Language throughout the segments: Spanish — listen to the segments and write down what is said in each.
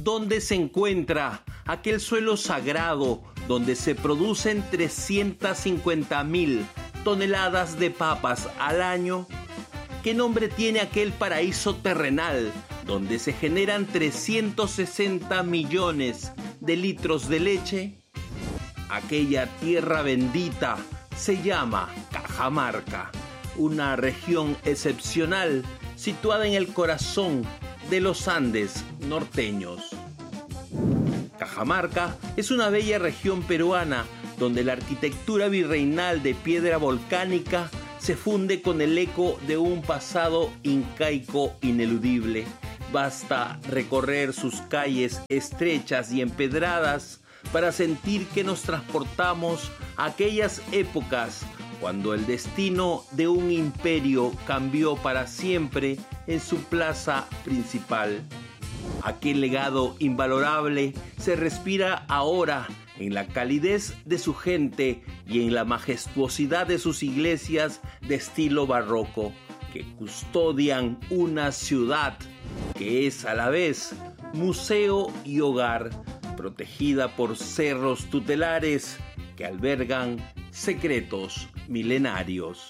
donde se encuentra aquel suelo sagrado donde se producen 350.000 toneladas de papas al año? ¿Qué nombre tiene aquel paraíso terrenal donde se generan 360 millones de litros de leche? Aquella tierra bendita se llama Cajamarca, una región excepcional situada en el corazón de los Andes norteños. Cajamarca es una bella región peruana donde la arquitectura virreinal de piedra volcánica se funde con el eco de un pasado incaico ineludible. Basta recorrer sus calles estrechas y empedradas para sentir que nos transportamos a aquellas épocas cuando el destino de un imperio cambió para siempre en su plaza principal. Aquel legado invalorable se respira ahora en la calidez de su gente y en la majestuosidad de sus iglesias de estilo barroco, que custodian una ciudad que es a la vez museo y hogar, protegida por cerros tutelares que albergan secretos milenarios.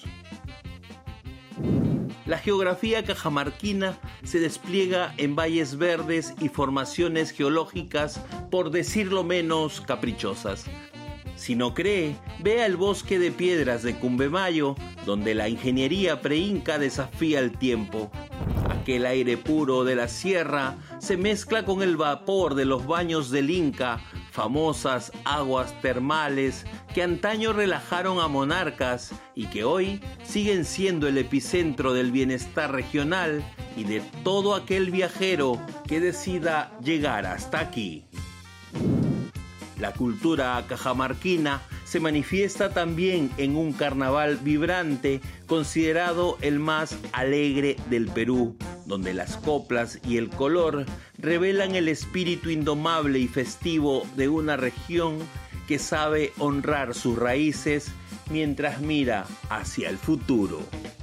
La geografía cajamarquina se despliega en valles verdes y formaciones geológicas, por decirlo menos, caprichosas. Si no cree, vea el bosque de piedras de Cumbemayo, donde la ingeniería preinca desafía el tiempo. Aquel aire puro de la sierra se mezcla con el vapor de los baños del Inca, famosas aguas termales que antaño relajaron a monarcas y que hoy siguen siendo el epicentro del bienestar regional y de todo aquel viajero que decida llegar hasta aquí. La cultura cajamarquina se manifiesta también en un carnaval vibrante, considerado el más alegre del Perú, donde las coplas y el color revelan el espíritu indomable y festivo de una región que sabe honrar sus raíces mientras mira hacia el futuro.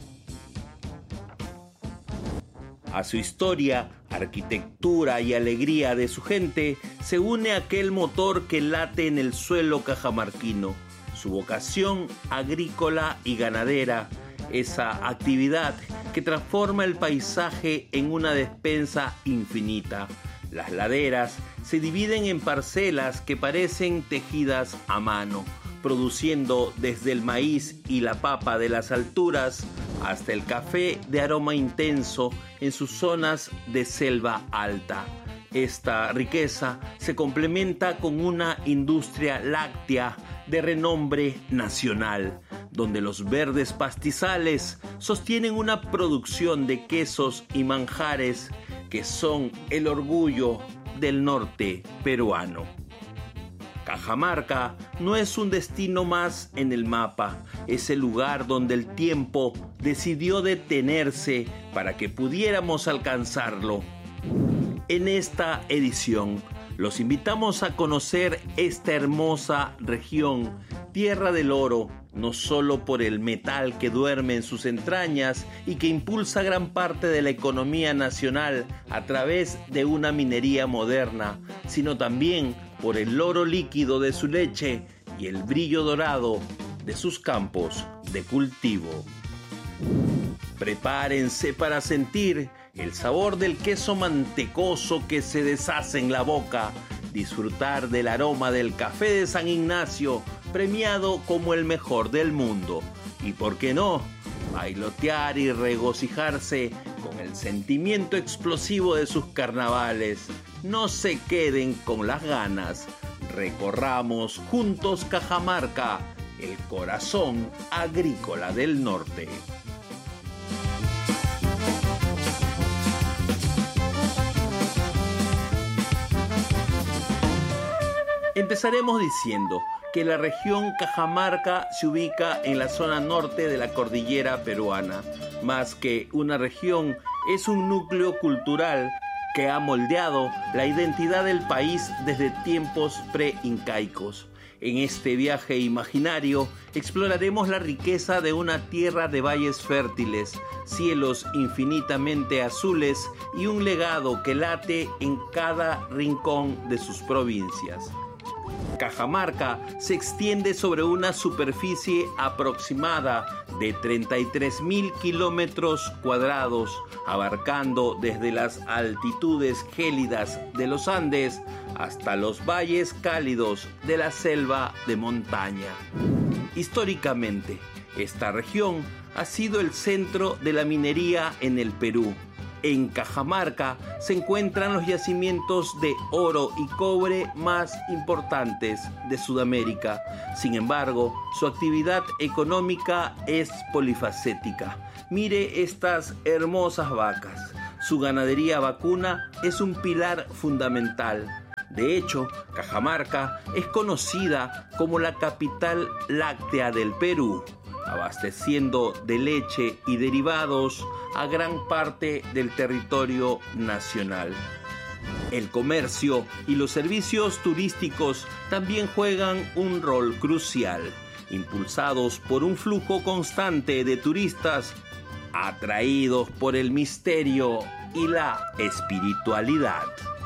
A su historia, arquitectura y alegría de su gente se une aquel motor que late en el suelo cajamarquino, su vocación agrícola y ganadera, esa actividad que transforma el paisaje en una despensa infinita. Las laderas se dividen en parcelas que parecen tejidas a mano, produciendo desde el maíz y la papa de las alturas hasta el café de aroma intenso en sus zonas de selva alta. Esta riqueza se complementa con una industria láctea de renombre nacional, donde los verdes pastizales sostienen una producción de quesos y manjares que son el orgullo del norte peruano. Cajamarca no es un destino más en el mapa, es el lugar donde el tiempo decidió detenerse para que pudiéramos alcanzarlo. En esta edición, los invitamos a conocer esta hermosa región, tierra del oro, no solo por el metal que duerme en sus entrañas y que impulsa gran parte de la economía nacional a través de una minería moderna, sino también por el oro líquido de su leche y el brillo dorado de sus campos de cultivo. Prepárense para sentir el sabor del queso mantecoso que se deshace en la boca, disfrutar del aroma del café de San Ignacio, premiado como el mejor del mundo, y por qué no, bailotear y regocijarse con el sentimiento explosivo de sus carnavales. No se queden con las ganas, recorramos juntos Cajamarca, el corazón agrícola del norte. Empezaremos diciendo que la región Cajamarca se ubica en la zona norte de la cordillera peruana. Más que una región, es un núcleo cultural que ha moldeado la identidad del país desde tiempos pre-incaicos. En este viaje imaginario exploraremos la riqueza de una tierra de valles fértiles, cielos infinitamente azules y un legado que late en cada rincón de sus provincias. Cajamarca se extiende sobre una superficie aproximada de 33.000 kilómetros cuadrados, abarcando desde las altitudes gélidas de los Andes hasta los valles cálidos de la selva de montaña. Históricamente, esta región ha sido el centro de la minería en el Perú. En Cajamarca se encuentran los yacimientos de oro y cobre más importantes de Sudamérica. Sin embargo, su actividad económica es polifacética. Mire estas hermosas vacas. Su ganadería vacuna es un pilar fundamental. De hecho, Cajamarca es conocida como la capital láctea del Perú, abasteciendo de leche y derivados a gran parte del territorio nacional. El comercio y los servicios turísticos también juegan un rol crucial, impulsados por un flujo constante de turistas atraídos por el misterio y la espiritualidad.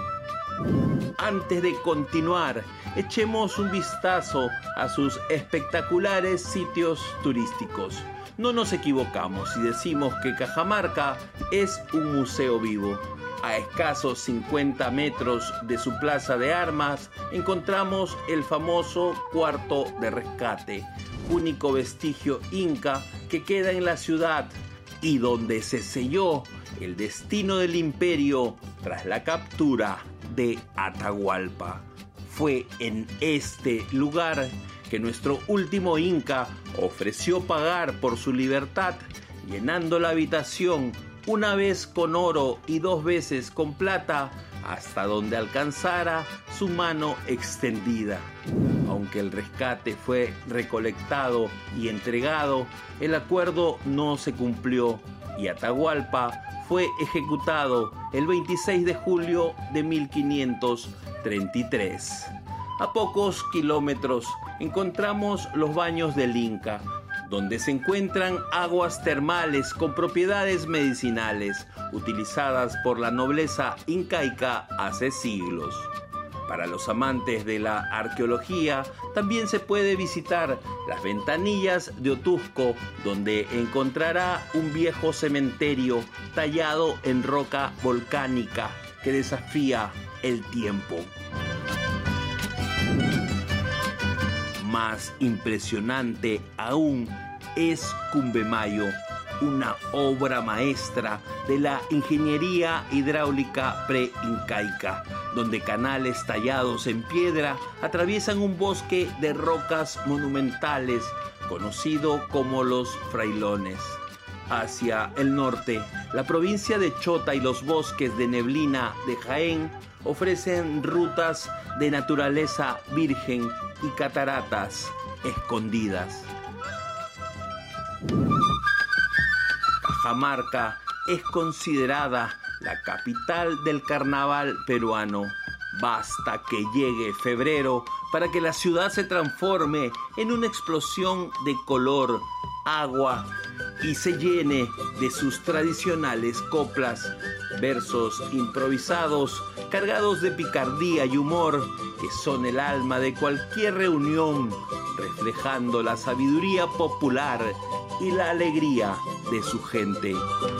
Antes de continuar, echemos un vistazo a sus espectaculares sitios turísticos. No nos equivocamos si decimos que Cajamarca es un museo vivo. A escasos 50 metros de su plaza de armas encontramos el famoso Cuarto de Rescate, único vestigio inca que queda en la ciudad y donde se selló el destino del imperio tras la captura de Atahualpa. Fue en este lugar que nuestro último inca ofreció pagar por su libertad, llenando la habitación una vez con oro y 2 veces con plata, hasta donde alcanzara su mano extendida. Aunque el rescate fue recolectado y entregado, el acuerdo no se cumplió y Atahualpa fue ejecutado el 26 de julio de 1533. A pocos kilómetros encontramos los baños del Inca, donde se encuentran aguas termales con propiedades medicinales, utilizadas por la nobleza incaica hace siglos. Para los amantes de la arqueología, también se puede visitar las ventanillas de Otusco, donde encontrará un viejo cementerio tallado en roca volcánica que desafía el tiempo. Más impresionante aún es Cumbemayo, una obra maestra de la ingeniería hidráulica pre-incaica, donde canales tallados en piedra atraviesan un bosque de rocas monumentales conocido como los Frailones. Hacia el norte, la provincia de Chota y los bosques de neblina de Jaén ofrecen rutas de naturaleza virgen y cataratas escondidas. Cajamarca es considerada la capital del carnaval peruano. Basta que llegue febrero para que la ciudad se transforme en una explosión de color, agua y se llene de sus tradicionales coplas, versos improvisados cargados de picardía y humor que son el alma de cualquier reunión, reflejando la sabiduría popular y la alegría de su gente.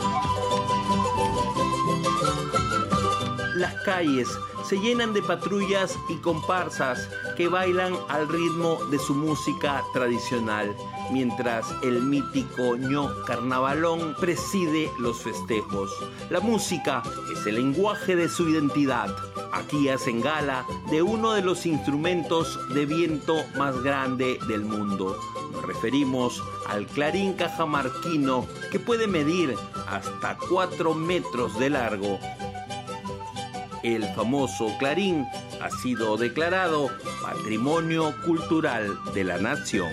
Las calles se llenan de patrullas y comparsas que bailan al ritmo de su música tradicional, mientras el mítico ño carnavalón preside los festejos. La música es el lenguaje de su identidad. Aquí hacen gala de uno de los instrumentos de viento más grande del mundo. Nos referimos al clarín cajamarquino, que puede medir hasta 4 metros de largo. El famoso clarín ha sido declarado Patrimonio Cultural de la Nación.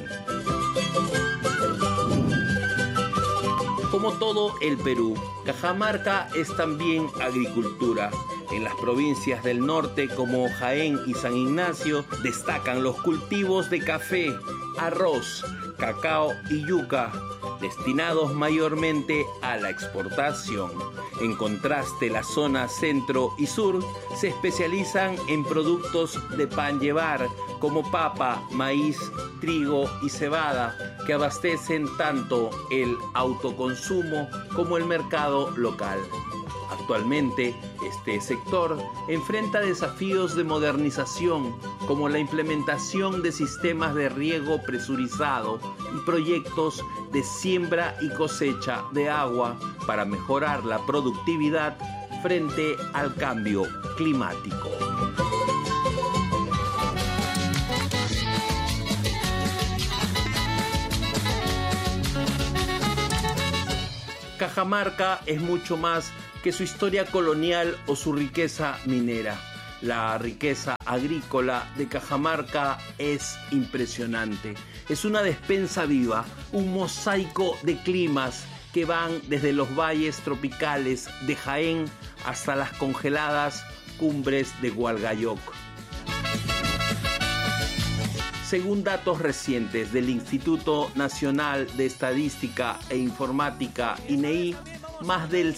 Como todo el Perú, Cajamarca es también agricultura. En las provincias del norte como Jaén y San Ignacio destacan los cultivos de café, arroz, cacao y yuca, destinados mayormente a la exportación. En contraste, las zonas centro y sur se especializan en productos de pan llevar como papa, maíz, trigo y cebada, que abastecen tanto el autoconsumo como el mercado local. Actualmente, este sector enfrenta desafíos de modernización, como la implementación de sistemas de riego presurizado y proyectos de siembra y cosecha de agua para mejorar la productividad frente al cambio climático. Cajamarca es mucho más que su historia colonial o su riqueza minera. La riqueza agrícola de Cajamarca es impresionante. Es una despensa viva, un mosaico de climas que van desde los valles tropicales de Jaén hasta las congeladas cumbres de Hualgayoc. Según datos recientes del Instituto Nacional de Estadística e Informática, INEI, más del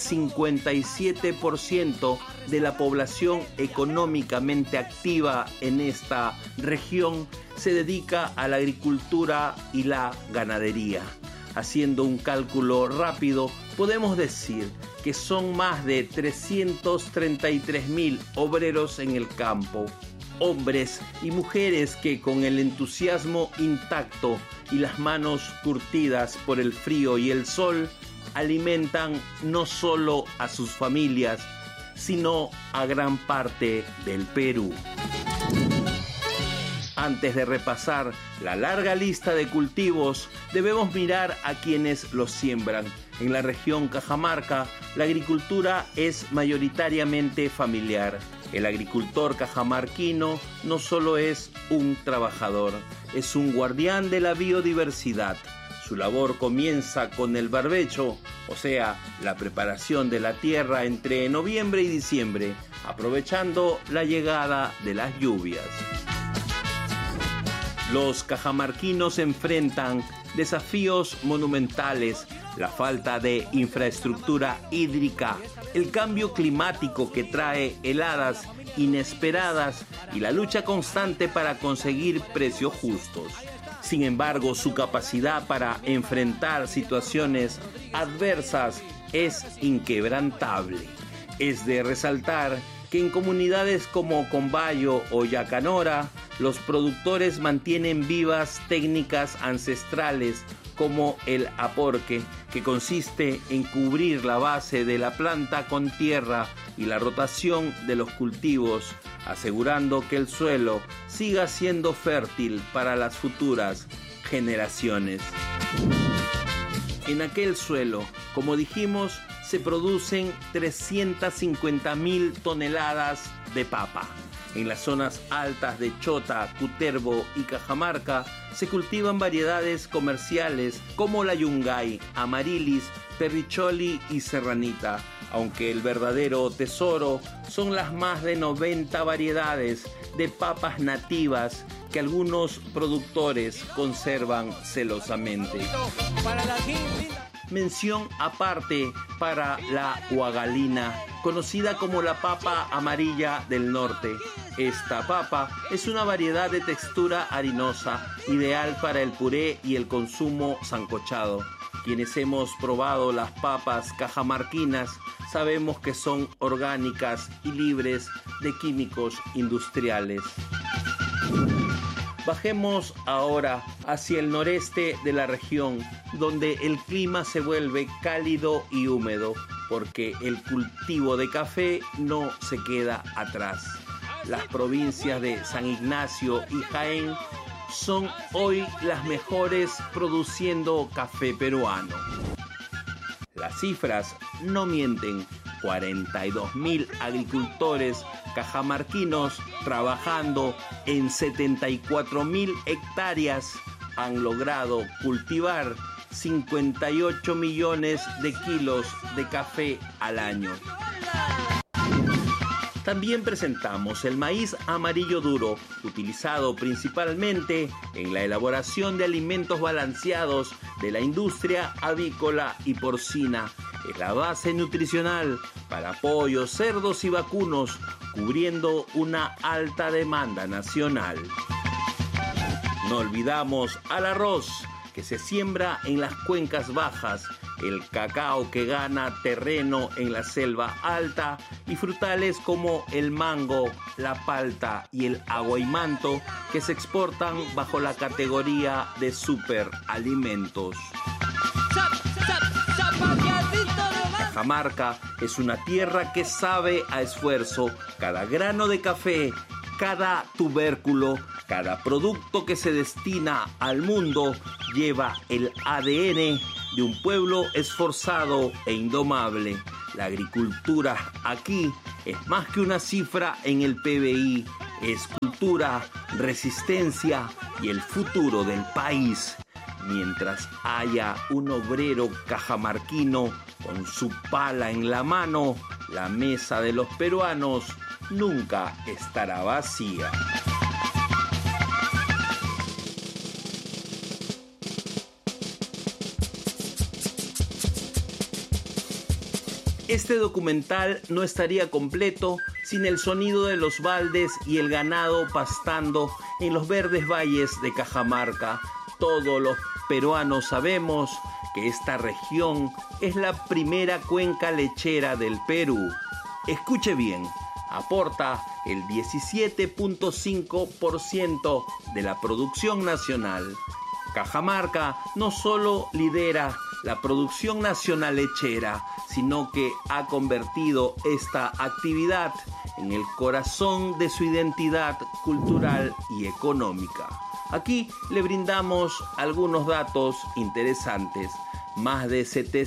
57% de la población económicamente activa en esta región se dedica a la agricultura y la ganadería. Haciendo un cálculo rápido, podemos decir que son más de 333.000 obreros en el campo. Hombres y mujeres que con el entusiasmo intacto y las manos curtidas por el frío y el sol alimentan no solo a sus familias, sino a gran parte del Perú. Antes de repasar la larga lista de cultivos, debemos mirar a quienes los siembran. En la región Cajamarca, la agricultura es mayoritariamente familiar. El agricultor cajamarquino no solo es un trabajador, es un guardián de la biodiversidad. Su labor comienza con el barbecho, o sea, la preparación de la tierra entre noviembre y diciembre, aprovechando la llegada de las lluvias. Los cajamarquinos enfrentan desafíos monumentales, la falta de infraestructura hídrica, el cambio climático que trae heladas inesperadas y la lucha constante para conseguir precios justos. Sin embargo, su capacidad para enfrentar situaciones adversas es inquebrantable. Es de resaltar que en comunidades como Combayo o Yacanora, los productores mantienen vivas técnicas ancestrales como el aporque, que consiste en cubrir la base de la planta con tierra y la rotación de los cultivos, asegurando que el suelo siga siendo fértil para las futuras generaciones. En aquel suelo, como dijimos, se producen 350.000 toneladas de papa. En las zonas altas de Chota, Cutervo y Cajamarca se cultivan variedades comerciales como la Yungay, Amarilis, Perricholi y Serranita, aunque el verdadero tesoro son las más de 90 variedades de papas nativas que algunos productores conservan celosamente. Mención aparte para la huagalina, conocida como la papa amarilla del norte. Esta papa es una variedad de textura harinosa, ideal para el puré y el consumo sancochado. Quienes hemos probado las papas cajamarquinas sabemos que son orgánicas y libres de químicos industriales. Bajemos ahora hacia el noreste de la región, donde el clima se vuelve cálido y húmedo, porque el cultivo de café no se queda atrás. Las provincias de San Ignacio y Jaén son hoy las mejores produciendo café peruano. Las cifras no mienten. 42.000 agricultores cajamarquinos trabajando en 74.000 hectáreas han logrado cultivar 58 millones de kilos de café al año. También presentamos el maíz amarillo duro, utilizado principalmente en la elaboración de alimentos balanceados de la industria avícola y porcina. Es la base nutricional para pollos, cerdos y vacunos, cubriendo una alta demanda nacional. No olvidamos al arroz, que se siembra en las cuencas bajas, el cacao que gana terreno en la selva alta y frutales como el mango, la palta y el aguaimanto que se exportan bajo la categoría de superalimentos. Cajamarca es una tierra que sabe a esfuerzo. Cada grano de café, cada tubérculo, cada producto que se destina al mundo lleva el ADN de un pueblo esforzado e indomable. La agricultura aquí es más que una cifra en el PBI, es cultura, resistencia y el futuro del país. Mientras haya un obrero cajamarquino con su pala en la mano, la mesa de los peruanos nunca estará vacía. Este documental no estaría completo sin el sonido de los baldes y el ganado pastando en los verdes valles de Cajamarca. Todos los peruanos sabemos que esta región es la primera cuenca lechera del Perú. Escuche bien, aporta el 17.5% de la producción nacional. Cajamarca no solo lidera la producción nacional lechera, sino que ha convertido esta actividad en el corazón de su identidad cultural y económica. Aquí le brindamos algunos datos interesantes. Más de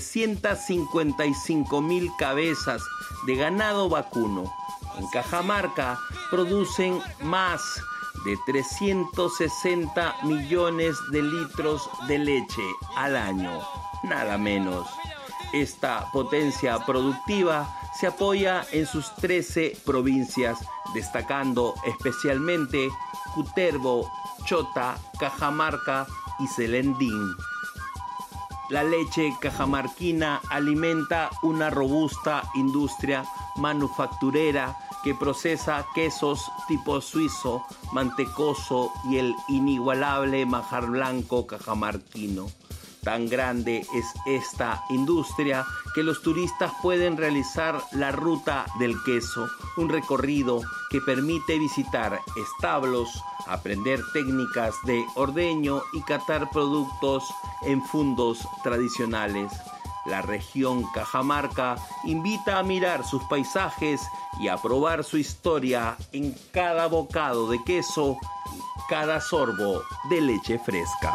755.000 cabezas de ganado vacuno. En Cajamarca producen más de 360 millones de litros de leche al año, nada menos. Esta potencia productiva se apoya en sus 13 provincias, destacando especialmente Cutervo, Chota, Cajamarca y Celendín. La leche cajamarquina alimenta una robusta industria manufacturera que procesa quesos tipo suizo, mantecoso y el inigualable manjar blanco cajamarquino. Tan grande es esta industria que los turistas pueden realizar la ruta del queso, un recorrido que permite visitar establos, aprender técnicas de ordeño y catar productos en fundos tradicionales. La región Cajamarca invita a mirar sus paisajes y a probar su historia en cada bocado de queso y cada sorbo de leche fresca.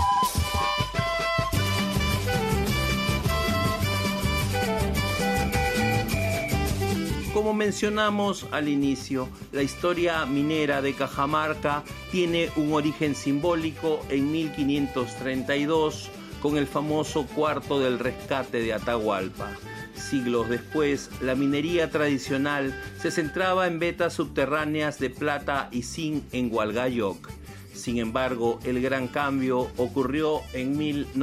Como mencionamos al inicio, la historia minera de Cajamarca tiene un origen simbólico en 1532 con el famoso cuarto del rescate de Atahualpa. Siglos después, la minería tradicional se centraba en vetas subterráneas de plata y zinc en Hualgayoc. Sin embargo, el gran cambio ocurrió en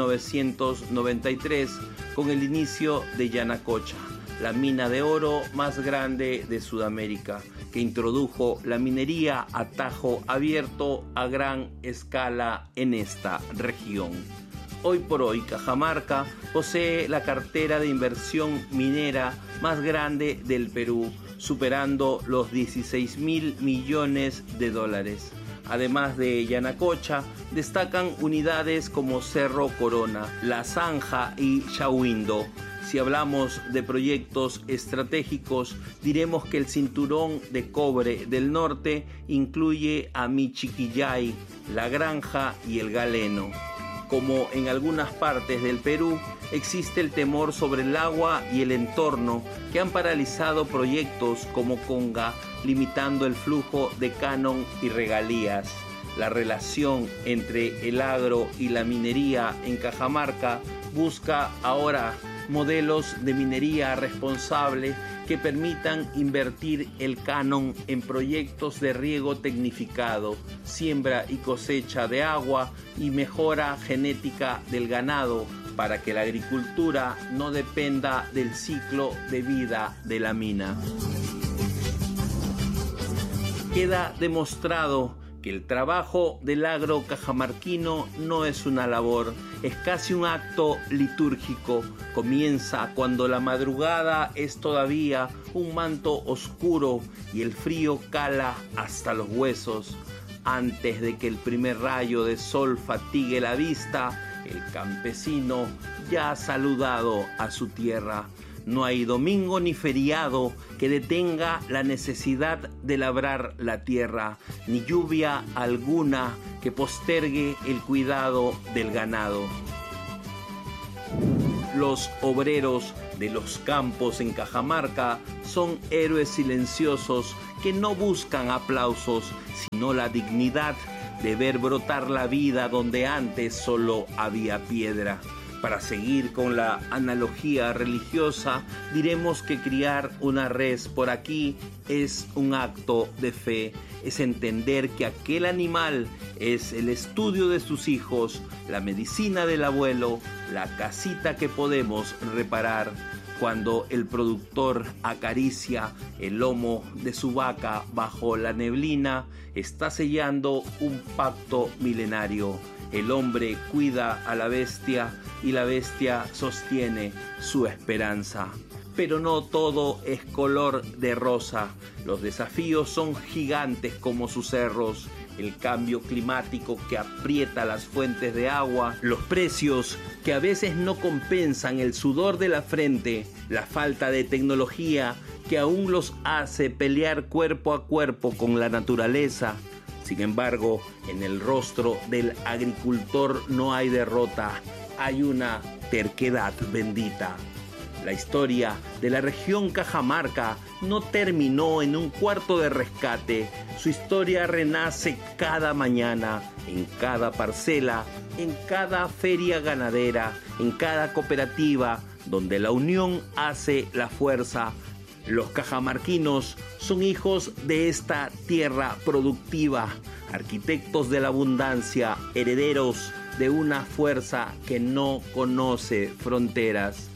1993 con el inicio de Yanacocha, la mina de oro más grande de Sudamérica, que introdujo la minería a tajo abierto a gran escala en esta región. Hoy por hoy, Cajamarca posee la cartera de inversión minera más grande del Perú, superando los 16.000 millones de dólares. Además de Yanacocha, destacan unidades como Cerro Corona, La Zanja y Shahuindo. Si hablamos de proyectos estratégicos, diremos que el cinturón de cobre del norte incluye a Michiquillay, La Granja y El Galeno. Como en algunas partes del Perú, existe el temor sobre el agua y el entorno que han paralizado proyectos como Conga, limitando el flujo de canon y regalías. La relación entre el agro y la minería en Cajamarca busca ahora modelos de minería responsable que permitan invertir el canon en proyectos de riego tecnificado, siembra y cosecha de agua y mejora genética del ganado para que la agricultura no dependa del ciclo de vida de la mina. Queda demostrado que el trabajo del agro cajamarquino no es una labor, es casi un acto litúrgico. Comienza cuando la madrugada es todavía un manto oscuro y el frío cala hasta los huesos. Antes de que el primer rayo de sol fatigue la vista, el campesino ya ha saludado a su tierra. No hay domingo ni feriado que detenga la necesidad de labrar la tierra, ni lluvia alguna que postergue el cuidado del ganado. Los obreros de los campos en Cajamarca son héroes silenciosos que no buscan aplausos, sino la dignidad de ver brotar la vida donde antes solo había piedra. Para seguir con la analogía religiosa, diremos que criar una res por aquí es un acto de fe, es entender que aquel animal es el estudio de sus hijos, la medicina del abuelo, la casita que podemos reparar. Cuando el productor acaricia el lomo de su vaca bajo la neblina, está sellando un pacto milenario. El hombre cuida a la bestia y la bestia sostiene su esperanza. Pero no todo es color de rosa. Los desafíos son gigantes como sus cerros. El cambio climático que aprieta las fuentes de agua, los precios que a veces no compensan el sudor de la frente, la falta de tecnología que aún los hace pelear cuerpo a cuerpo con la naturaleza. Sin embargo, en el rostro del agricultor no hay derrota, hay una terquedad bendita. La historia de la región Cajamarca no terminó en un cuarto de rescate. Su historia renace cada mañana, en cada parcela, en cada feria ganadera, en cada cooperativa, donde la unión hace la fuerza. Los cajamarquinos son hijos de esta tierra productiva, arquitectos de la abundancia, herederos de una fuerza que no conoce fronteras.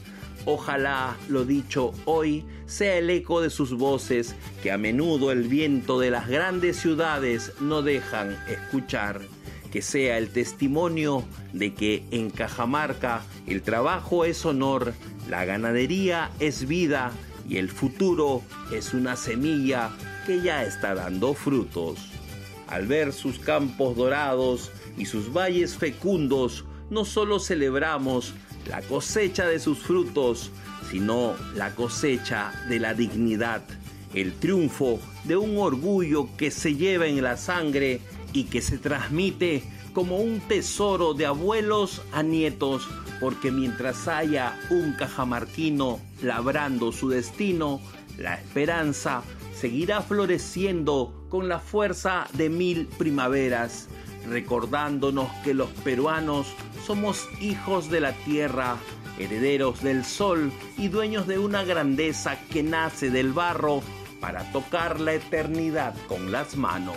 Ojalá lo dicho hoy sea el eco de sus voces que a menudo el viento de las grandes ciudades no dejan escuchar. Que sea el testimonio de que en Cajamarca el trabajo es honor, la ganadería es vida y el futuro es una semilla que ya está dando frutos. Al ver sus campos dorados y sus valles fecundos, no solo celebramos la cosecha de sus frutos, sino la cosecha de la dignidad, el triunfo de un orgullo que se lleva en la sangre y que se transmite como un tesoro de abuelos a nietos, porque mientras haya un cajamarquino labrando su destino, la esperanza seguirá floreciendo con la fuerza de 1000 primaveras, recordándonos que los peruanos somos hijos de la tierra, herederos del sol y dueños de una grandeza que nace del barro para tocar la eternidad con las manos.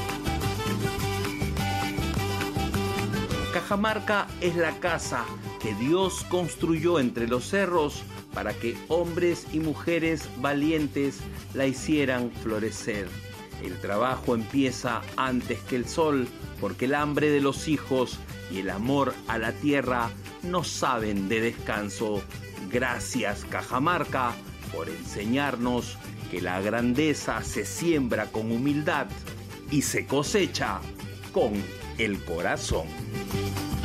Cajamarca es la casa que Dios construyó entre los cerros para que hombres y mujeres valientes la hicieran florecer. El trabajo empieza antes que el sol, porque el hambre de los hijos y el amor a la tierra no saben de descanso. Gracias, Cajamarca, por enseñarnos que la grandeza se siembra con humildad y se cosecha con el corazón.